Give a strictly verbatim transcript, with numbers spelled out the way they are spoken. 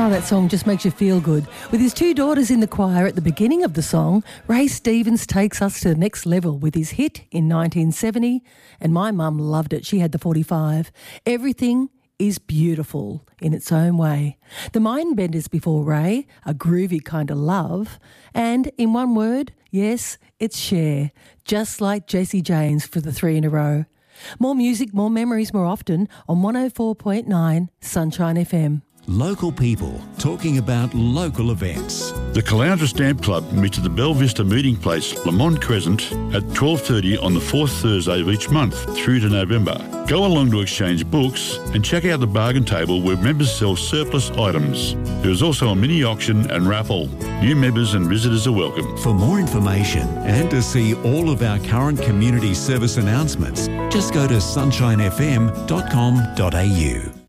Oh, that song just makes you feel good. With his two daughters in the choir at the beginning of the song, Ray Stevens takes us to the next level with his hit in nineteen seventy, and my mum loved it. She had the forty-five. Everything is beautiful in its own way. The Mindbenders before Ray, a groovy kind of love, and in one word, yes, it's Cher, just like Jessie James for the three in a row. More music, more memories, more often on one oh four point nine Sunshine F M. Local people talking about local events. The Caloundra Stamp Club meets at the Belle Vista Meeting Place, Lamont Crescent, at twelve thirty on the fourth Thursday of each month through to November. Go along to exchange books and check out the bargain table where members sell surplus items. There is also a mini auction and raffle. New members and visitors are welcome. For more information and to see all of our current community service announcements, just go to sunshine f m dot com dot a u.